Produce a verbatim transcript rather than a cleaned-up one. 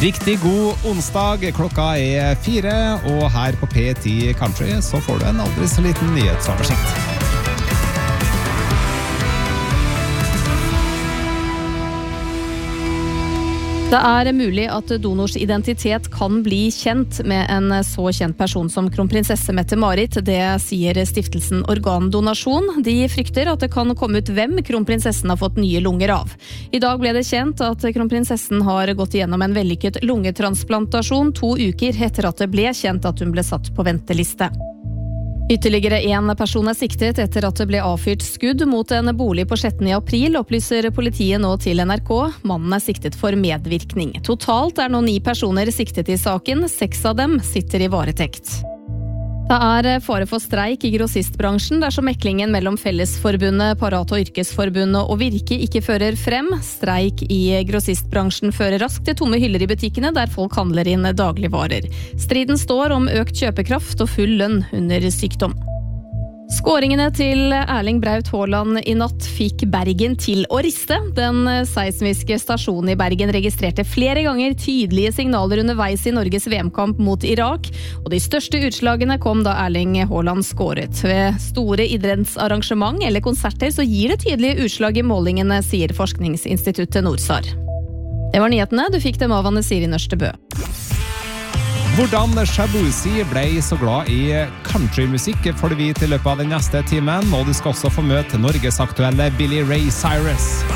Riktig god onsdag, klokka er fire, og her på P ti Country så får du en aldri så liten nyhetsoversikt. Det er mulig at donors identitet kan bli kjent med en så kjent person som kronprinsesse Mette-Marit. Det sier stiftelsen Organdonasjon. De frykter at det kan komme ut hvem kronprinsessen har fått nye lunger av. I dag ble det kjent at kronprinsessen har gått igjennom en vellykket lungetransplantasjon to uker etter at det ble kjent at hun ble satt på venteliste. Ytterligere en person er siktet etter at det ble avfyrt skudd mot en bolig på Skjetten i april, opplyser politiet nå til N R K. Mannen er siktet for medvirkning. Totalt er nå ni personer siktet i saken, seks av dem sitter i varetekt. Det er fare for streik i grossistbransjen dersom meklingen mellom Fellesforbundet, Parat og Yrkesforbundet og Virke ikke fører frem. Streik i grossistbransjen fører raskt til tomme hyller i butikkene der folk handler inn dagligvarer. Striden står om økt kjøpekraft og full lønn under sykdom. Skåringene til Erling Braut Haaland i natt fikk Bergen til å riste. Den seismiske stasjonen i Bergen registrerte flere ganger tydelige signaler underveis i Norges V M-kamp mot Irak, og de største utslagene kom da Erling Haaland skåret. Ved store idrettsarrangement eller konserter så gir det tydelige utslag i målingene, sier forskningsinstituttet Norsar. Det var nyhetene, du fikk dem av Anne Siri Nørstebø. Hvordan Shabuzi ble så glad i countrymusikk får du vite i løpet av den neste timen, og du skal også få møte Norges aktuelle Billy Ray Cyrus.